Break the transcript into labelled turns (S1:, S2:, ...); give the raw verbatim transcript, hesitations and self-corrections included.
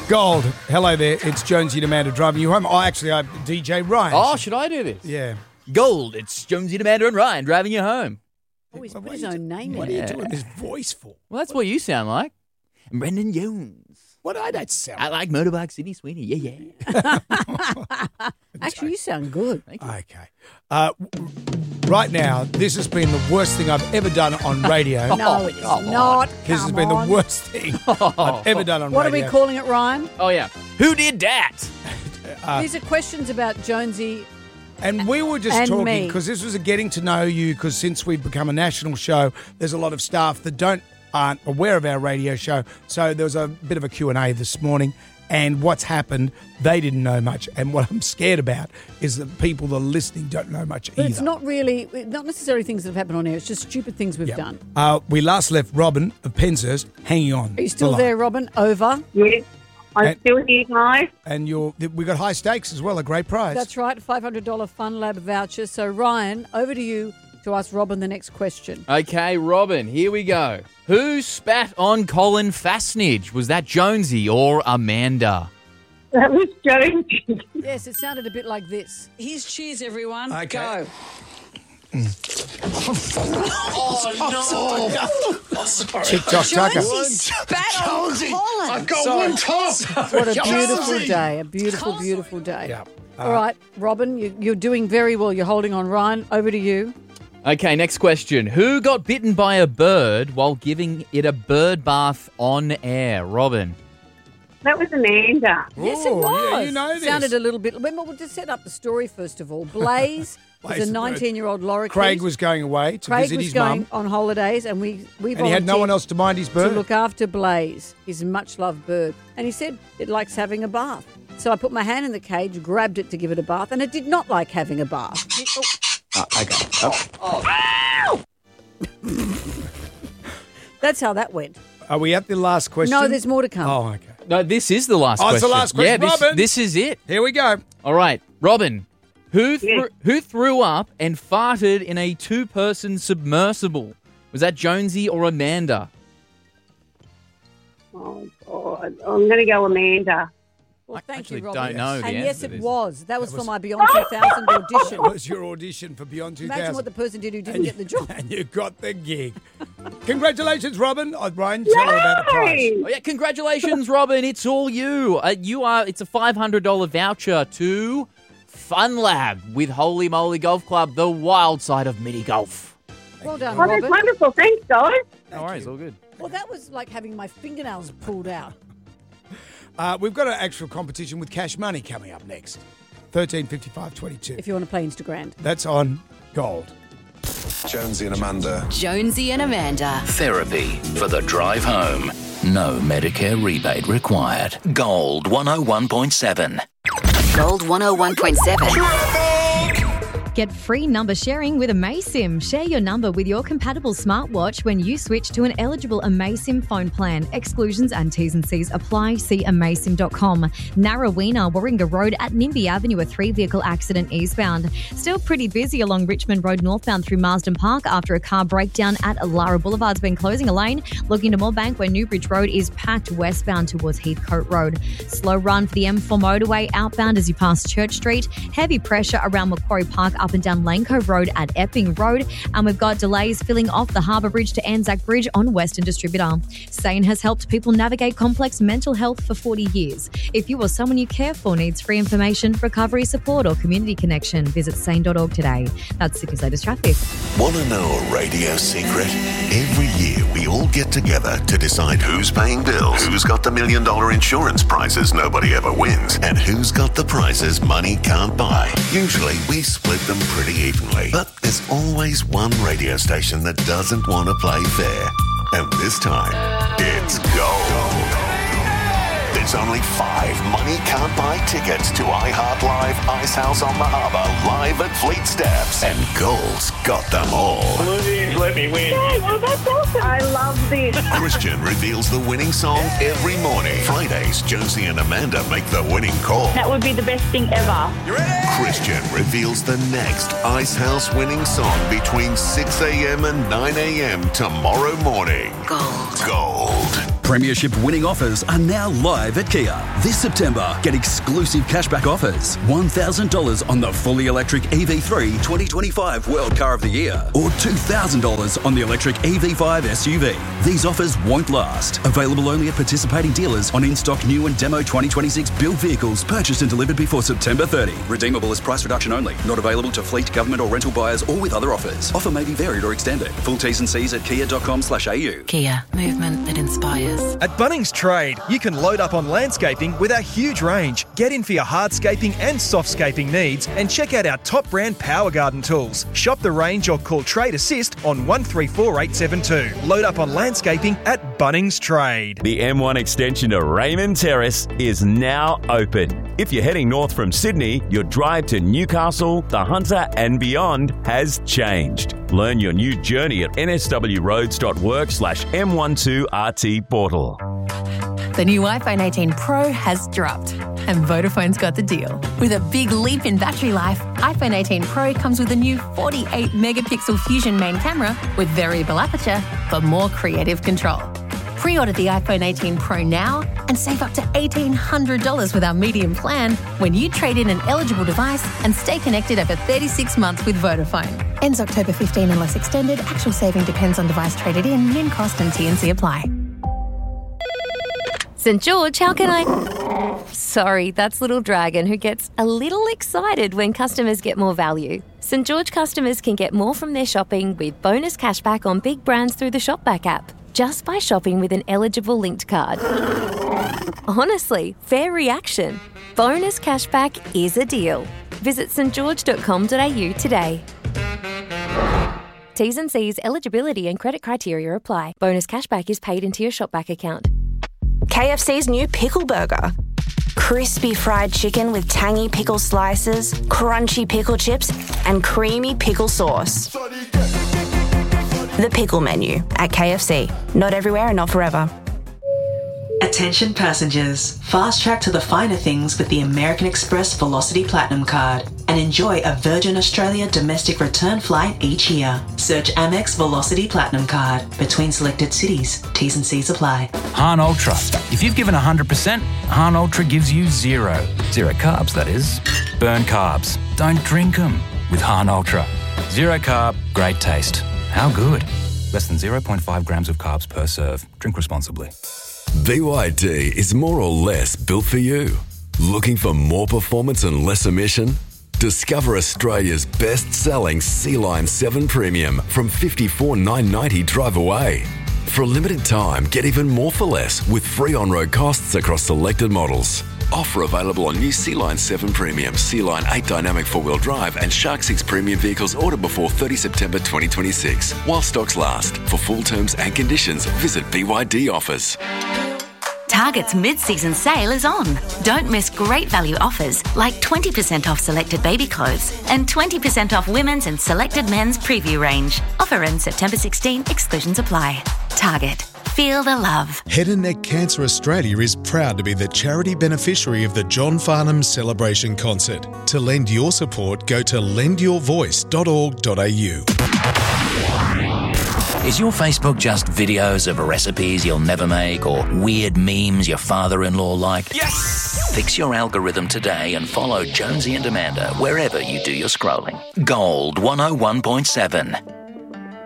S1: Gold, hello there. It's Jonesy and Amanda driving you home. Oh, actually, I'm D J Ryan.
S2: Oh, should I do this?
S1: Yeah.
S2: Gold, it's Jonesy and Amanda and Ryan driving you home.
S3: Oh, he's
S1: What
S3: put
S1: are
S3: his
S1: you
S3: own
S1: do-
S3: name
S1: What
S3: in
S1: are
S3: it.
S1: you doing this voice for?
S2: Well, that's what you sound like. And Brendan Jones.
S1: What I don't sound
S2: I like Motorbike City Sweeney. Yeah, yeah.
S3: Actually, you sound good.
S2: Thank you.
S1: Okay. Uh, w- right now, this has been the worst thing I've ever done on radio.
S3: No, it's
S2: come on.
S3: not.
S1: This has
S3: Come
S1: been
S3: on.
S1: the worst thing I've ever done on
S3: What are
S1: radio.
S3: we calling it, Ryan?
S2: Oh, yeah. Who did that?
S3: These are questions about Jonesy.
S1: And we were just
S3: And
S1: talking
S3: me.
S1: because this was a getting to know you because since we've become a national show, there's a lot of staff that don't aren't aware of our radio show. So there was a bit of a Q and A this morning. And what's happened, they didn't know much. And what I'm scared about is that people that are listening don't know much
S3: But
S1: either.
S3: it's not really, not necessarily things that have happened on air. It's just stupid things we've
S1: Yeah.
S3: done.
S1: Uh, we last left Robin of Penshurst hanging on.
S3: Are you still
S1: the
S3: there,
S1: line.
S3: Robin? Over.
S4: Yes, I'm
S1: And-
S4: still here, guys.
S1: And you're, we got high stakes as well, a great prize.
S3: That's right, five hundred dollars Fun Lab voucher. So, Ryan, over to you to ask Robin the next question.
S2: Okay, Robin, here we go. Who spat on Colin Fastnage? Was that Jonesy or Amanda?
S4: That was Jonesy.
S3: Yes, it sounded a bit like this.
S5: Here's cheers, everyone.
S1: Okay.
S5: Go.
S1: TikTok Tucker.
S5: Spat on Colin.
S6: I've got one top.
S3: What a beautiful day. A beautiful, beautiful day.
S1: Yeah.
S3: All right, Robin, you, you're doing very well. You're holding on. Ryan, over to you.
S2: Okay, next question. Who got bitten by a bird while giving it a bird bath on air? Robin.
S4: That was Amanda.
S3: Yes, it
S1: Oh,
S3: was.
S1: yeah, you know this.
S3: Sounded a little bit. Well, we'll just set up the story first of all. Blaze
S1: Blaze
S3: was
S1: the
S3: a
S1: bird.
S3: nineteen-year-old lorikeet.
S1: Craig was going away to
S3: Craig
S1: visit
S3: was
S1: his
S3: going
S1: mum.
S3: on holidays, and we we
S1: And he had no one
S3: volunteered
S1: else to mind his
S3: to
S1: bird.
S3: look after Blaze, his much-loved bird. And he said it likes having a bath. So I put my hand in the cage, grabbed it to give it a bath, and it did not like having a bath.
S2: Oh, okay. Oh.
S3: That's how that went.
S1: Are we at the last question?
S3: No, there's more to come.
S1: Oh, okay.
S2: No, this is the last
S1: Oh,
S2: question.
S1: it's the last question.
S2: Yeah, this,
S1: Robin.
S2: this is it.
S1: Here we go.
S2: All right, Robin. Who thr-
S4: Yes.
S2: who threw up and farted in a two-person submersible? Was that Jonesy or Amanda?
S4: Oh, God. I'm going to go Amanda.
S3: Well,
S2: I
S3: thank
S2: actually
S3: you, Robin.
S2: don't know the
S3: And
S2: answer
S3: yes,
S2: to
S3: it
S2: this.
S3: was. That was,
S1: That was-
S3: for my Beyond two thousand audition.
S1: That was your audition for Beyond two thousand.
S3: Imagine what the person did who didn't
S1: and
S3: get the job.
S1: And you got the gig. Congratulations, Robin. Oh, Brian, tell her about the prize.
S4: Yay!
S2: Oh yeah, congratulations, Robin! It's all you. Uh, you are. It's a five hundred dollar voucher to Fun Lab with Holy Moly Golf Club, the wild side of mini golf.
S3: Well done,
S4: Oh, that's
S3: Robin.
S4: wonderful. Thanks, guys.
S2: No worries, all good.
S3: Well, that was like having my fingernails pulled out.
S1: Uh, we've got an actual competition with cash money coming up next. thirteen fifty-five twenty-two.
S3: If you want to play Instagram.
S1: That's on Gold.
S6: Jonesy and Amanda.
S5: Jonesy and Amanda.
S7: Therapy for the drive home. No Medicare rebate required. Gold one oh one point seven.
S5: Gold one oh one point seven.
S8: Get free number sharing with AmazSIM. Share your number with your compatible smartwatch when you switch to an eligible AmazSIM phone plan. Exclusions and T's and C's apply. See amazsim dot com. Narrowena, Warringah Road at Nimby Avenue, a three-vehicle accident eastbound. Still pretty busy along Richmond Road northbound through Marsden Park after a car breakdown at Lara Boulevard's been closing a lane. Looking to Moorebank where Newbridge Road is packed westbound towards Heathcote Road. Slow run for the M four motorway outbound as you pass Church Street. Heavy pressure around Macquarie Park up and down Lane Cove Road at Epping Road. And we've got delays filling off the Harbour Bridge to Anzac Bridge on Western Distributor. Sane has helped people navigate complex mental health for forty years. If you or someone you care for needs free information, recovery support or community connection, visit sane dot org today. That's Sydney's latest traffic.
S9: Want to know a radio secret? Every year we all get together to decide who's paying bills, who's got the million dollar insurance prizes nobody ever wins, and who's got the prizes money can't buy. Usually we split them pretty evenly, but there's always one radio station that doesn't want to play fair. And this time, it's Gold. There's only five money can't buy tickets to iHeart Live Ice House on the Harbour, live at Fleet Steps. And Gold's got them all.
S4: Please let me win. Oh, that's awesome. I love this.
S9: Christian reveals the winning song every morning. Fridays, Jonesy and Amanda make the winning call.
S4: That would be the best thing ever.
S9: Christian reveals the next Ice House winning song between six a.m. and nine a.m. tomorrow morning.
S5: Gold.
S9: Gold.
S10: Premiership winning offers are now live at Kia. This September, get exclusive cashback offers. one thousand dollars on the fully electric E V three twenty twenty-five World Car of the Year or two thousand dollars on the electric E V five S U V. These offers won't last. Available only at participating dealers on in-stock new and demo twenty twenty-six built vehicles purchased and delivered before September thirtieth. Redeemable as price reduction only. Not available to fleet, government or rental buyers or with other offers. Offer may be varied or extended. Full T's and C's at kia dot com slash a u.
S5: Kia, movement that inspires.
S11: At Bunnings Trade, you can load up on landscaping with our huge range. Get in for your hardscaping and softscaping needs and check out our top brand Power Garden tools. Shop the range or call Trade Assist on one three four eight seven two. Load up on landscaping at Bunnings Trade.
S12: The M one extension to Raymond Terrace is now open. If you're heading north from Sydney, your drive to Newcastle, the Hunter and beyond has changed. Learn your new journey at n s w roads dot work slash m one two r t portal.
S13: The new iPhone eighteen Pro has dropped, and Vodafone's got the deal. With a big leap in battery life, iPhone eighteen Pro comes with a new forty-eight megapixel Fusion main camera with variable aperture for more creative control. Pre-order the iPhone eighteen Pro now and save up to eighteen hundred dollars with our medium plan when you trade in an eligible device and stay connected over thirty-six months with Vodafone. Ends October fifteenth unless extended. Actual saving depends on device traded in. Min cost and T and C apply.
S8: St George, how can I... Sorry, that's Little Dragon, who gets a little excited when customers get more value. St George customers can get more from their shopping with bonus cashback on big brands through the Shopback app, just by shopping with an eligible linked card. Honestly, fair reaction. Bonus cashback is a deal. Visit s t george dot com dot a u today. T's and C's, eligibility and credit criteria apply. Bonus cashback is paid into your Shopback account.
S14: K F C's new Pickle Burger. Crispy fried chicken with tangy pickle slices, crunchy pickle chips, and creamy pickle sauce. The Pickle Menu at K F C. Not everywhere and not forever.
S15: Attention passengers, fast track to the finer things with the American Express Velocity Platinum Card and enjoy a Virgin Australia domestic return flight each year. Search Amex Velocity Platinum Card between selected cities. T's and C's apply.
S16: Han Ultra. If you've given one hundred percent, Han Ultra gives you zero. Zero carbs, that is. Burn carbs. Don't drink them with Han Ultra. Zero carb, great taste. How good? Less than zero point five grams of carbs per serve. Drink responsibly.
S17: B Y D is more or less built for you. Looking for more performance and less emission? Discover Australia's best-selling Sea-Line seven Premium from fifty-four thousand nine hundred ninety dollars drive away. For a limited time, get even more for less with free on-road costs across selected models. Offer available on new Sea-Line seven Premium, Sea-Line eight Dynamic four-wheel drive and Shark six Premium vehicles ordered before thirtieth September twenty twenty-six. While stocks last. For full terms and conditions, visit B Y D Offers.
S18: Target's mid-season sale is on. Don't miss great value offers like twenty percent off selected baby clothes and twenty percent off women's and selected men's preview range. Offer ends September sixteenth. Exclusions apply. Target. Feel the love.
S19: Head and Neck Cancer Australia is proud to be the charity beneficiary of the John Farnham Celebration Concert. To lend your support, go to lend your voice dot org dot a u.
S7: Is your Facebook just videos of recipes you'll never make or weird memes your father-in-law liked?
S16: Yes!
S7: Fix your algorithm today and follow Jonesy and Amanda wherever you do your scrolling. Gold one oh one point seven.